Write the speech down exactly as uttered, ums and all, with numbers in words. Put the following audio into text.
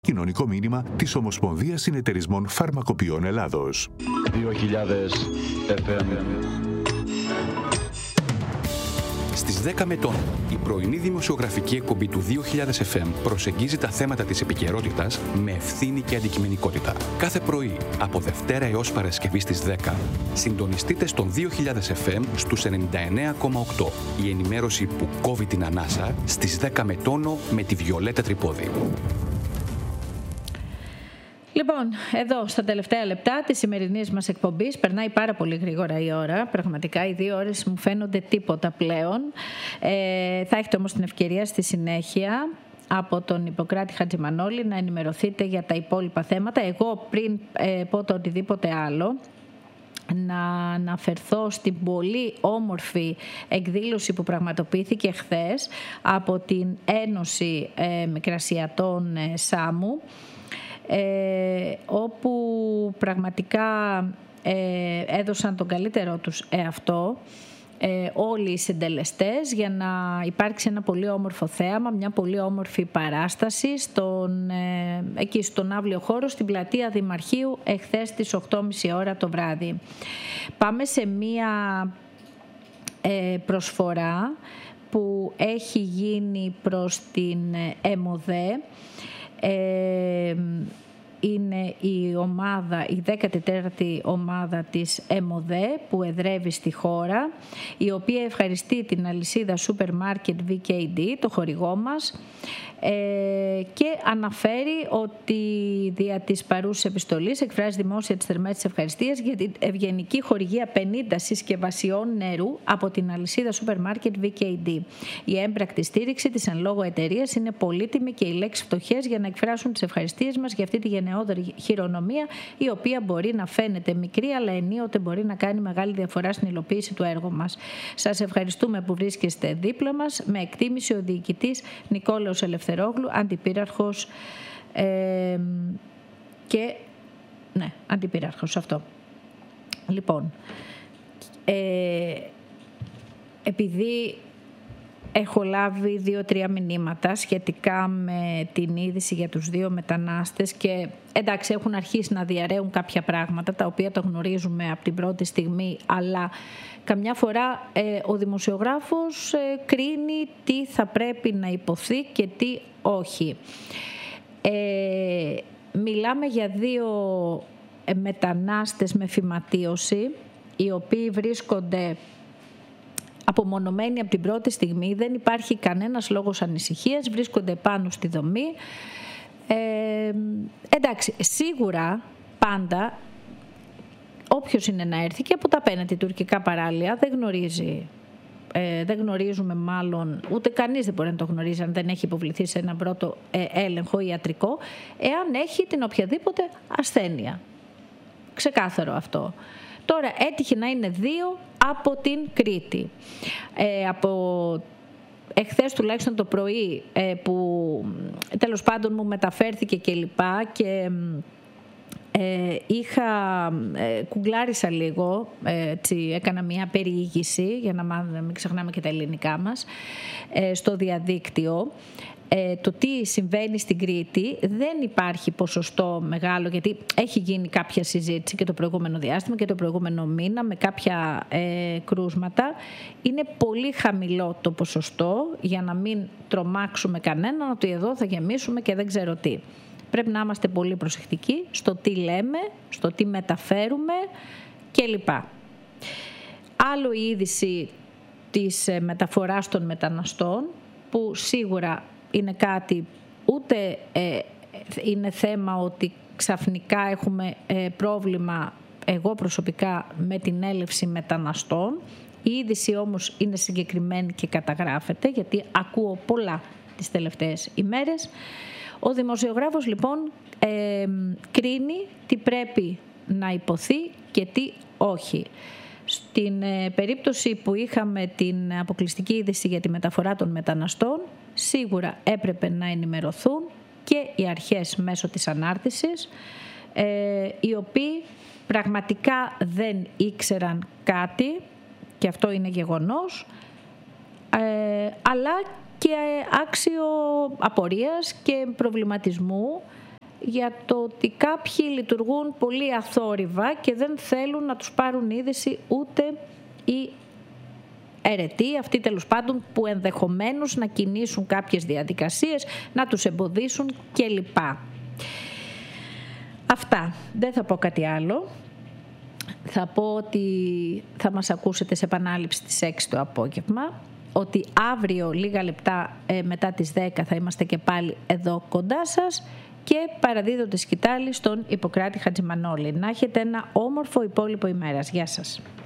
Κοινωνικό μήνυμα της Ομοσπονδίας Συνεταιρισμών Φαρμακοποιών Ελλάδος. δύο χιλιάδες εφ εμ. Στις δέκα Μετών, η πρωινή δημοσιογραφική εκπομπή του δύο χιλιάδες εφ εμ προσεγγίζει τα θέματα της επικαιρότητας με ευθύνη και αντικειμενικότητα. Κάθε πρωί, από Δευτέρα έως Παρασκευή στις δέκα, συντονιστείτε στον δύο χιλιάδες εφ εμ στους ενενήντα εννέα κόμμα οκτώ. Η ενημέρωση που κόβει την ανάσα στις δέκα Μετώνο με τη Βιολέτα Τρυπόδη. Λοιπόν, εδώ στα τελευταία λεπτά της σημερινής μας εκπομπής, περνάει πάρα πολύ γρήγορα η ώρα, πραγματικά οι δύο ώρες μου φαίνονται τίποτα πλέον. Ε, θα έχετε όμως την ευκαιρία στη συνέχεια από τον Ιπποκράτη Χατζημανόλη να ενημερωθείτε για τα υπόλοιπα θέματα. Εγώ πριν ε, πω το οτιδήποτε άλλο, να αναφερθώ στην πολύ όμορφη εκδήλωση που πραγματοποιήθηκε χθες από την Ένωση ε, Μικρασιατών ε, Σάμου, Ε, όπου πραγματικά ε, έδωσαν τον καλύτερό τους εαυτό ε, όλοι οι συντελεστές για να υπάρξει ένα πολύ όμορφο θέαμα, μια πολύ όμορφη παράσταση στον, ε, εκεί στον αύλιο χώρο στην πλατεία Δημαρχείου εχθές στις οκτώ και μισή ώρα το βράδυ. Πάμε σε μια ε, προσφορά που έχει γίνει προς την ΕΜΟΔΕ. Ε, είναι η ομάδα, η δέκατη τέταρτη ομάδα της ΕΜΟΔΕ που εδρεύει στη χώρα, η οποία ευχαριστεί την αλυσίδα Σούπερ Μάρκετ βι κέι ντι, το χορηγό μας, ε, και αναφέρει ότι δια της παρούσης επιστολής εκφράζει δημόσια τις θερμές της ευχαριστίας για την ευγενική χορηγία πενήντα συσκευασιών νερού από την αλυσίδα Σούπερ Μάρκετ βι κέι ντι. Η έμπρακτη στήριξη της εν λόγω εταιρείας είναι πολύτιμη και οι λέξεις φτωχές για να εκφράσουν τις ευχαριστίες μας για αυτή τη γενναιόδορη χειρονομία, η οποία μπορεί να φαίνεται μικρή, αλλά ενίοτε μπορεί να κάνει μεγάλη διαφορά στην υλοποίηση του έργου μας. Σας ευχαριστούμε που βρίσκεστε δίπλα μας. Με εκτίμηση ο διοικητής Νικόλαος Ελευθερόγλου, αντιπύραρχος ε, και ναι, αντιπύραρχος αυτό. Λοιπόν, ε, επειδή έχω λάβει δύο-τρία μηνύματα σχετικά με την είδηση για τους δύο μετανάστες και εντάξει, έχουν αρχίσει να διαρρέουν κάποια πράγματα τα οποία τα γνωρίζουμε από την πρώτη στιγμή, αλλά καμιά φορά ε, ο δημοσιογράφος ε, κρίνει τι θα πρέπει να υποθεί και τι όχι. Ε, μιλάμε για δύο ε, μετανάστες με φυματίωση, οι οποίοι βρίσκονται απομονωμένοι από την πρώτη στιγμή, δεν υπάρχει κανένας λόγος ανησυχίας, βρίσκονται πάνω στη δομή. Ε, εντάξει, σίγουρα πάντα όποιος είναι να έρθει και από τα απέναντι τουρκικά παράλια δεν γνωρίζει, ε, δεν γνωρίζουμε μάλλον, ούτε κανείς δεν μπορεί να το γνωρίζει αν δεν έχει υποβληθεί σε έναν πρώτο ε, έλεγχο ιατρικό, εάν έχει την οποιαδήποτε ασθένεια. Ξεκάθαρο αυτό. Τώρα έτυχε να είναι δύο από την Κρήτη. Ε, από εχθές τουλάχιστον το πρωί ε, που τέλος πάντων μου μεταφέρθηκε και λοιπά και ε, είχα, ε, κουγκλάρισα λίγο, ε, έτσι, έκανα μια περιήγηση για να μην ξεχνάμε και τα ελληνικά μας, ε, στο διαδίκτυο. Ε, το τι συμβαίνει στην Κρήτη δεν υπάρχει ποσοστό μεγάλο, γιατί έχει γίνει κάποια συζήτηση και το προηγούμενο διάστημα και το προηγούμενο μήνα με κάποια ε, κρούσματα. Είναι πολύ χαμηλό το ποσοστό για να μην τρομάξουμε κανέναν ότι εδώ θα γεμίσουμε και δεν ξέρω τι. Πρέπει να είμαστε πολύ προσεκτικοί στο τι λέμε, στο τι μεταφέρουμε κλπ. Άλλο η είδηση της μεταφοράς των μεταναστών, που σίγουρα είναι κάτι, ούτε ε, είναι θέμα ότι ξαφνικά έχουμε ε, πρόβλημα εγώ προσωπικά με την έλευση μεταναστών. Η είδηση όμως είναι συγκεκριμένη και καταγράφεται, γιατί ακούω πολλά τις τελευταίες ημέρες. Ο δημοσιογράφος λοιπόν ε, κρίνει τι πρέπει να υποθεί και τι όχι. Στην ε, περίπτωση που είχαμε την αποκλειστική είδηση για τη μεταφορά των μεταναστών, σίγουρα έπρεπε να ενημερωθούν και οι αρχές μέσω της ανάρτησης, ε, οι οποίοι πραγματικά δεν ήξεραν κάτι, και αυτό είναι γεγονός, ε, αλλά και άξιο απορίας και προβληματισμού για το ότι κάποιοι λειτουργούν πολύ αθόρυβα και δεν θέλουν να τους πάρουν είδηση ούτε οι αιρετοί, αυτοί τέλος πάντων που ενδεχομένως να κινήσουν κάποιες διαδικασίες, να τους εμποδίσουν κλπ. Αυτά. Δεν θα πω κάτι άλλο. Θα πω ότι θα μας ακούσετε σε επανάληψη στις έξι το απόγευμα, ότι αύριο λίγα λεπτά ε, μετά τις δέκα θα είμαστε και πάλι εδώ κοντά σας και παραδίδονται σκητάλη στον Ιπποκράτη Χατζημανόλη. Να έχετε ένα όμορφο υπόλοιπο ημέρας. Γεια σας.